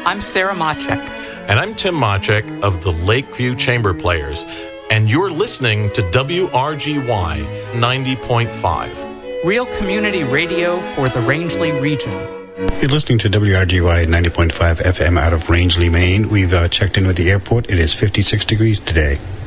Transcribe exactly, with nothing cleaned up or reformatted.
I'm Sarah Machek. And I'm Tim Machek of the Lakeview Chamber Players. And you're listening to W R G Y ninety point five. Real community radio for the Rangeley region. You're listening to W R G Y ninety point five F M out of Rangeley, Maine. We've uh, checked in with the airport. It is fifty-six degrees today.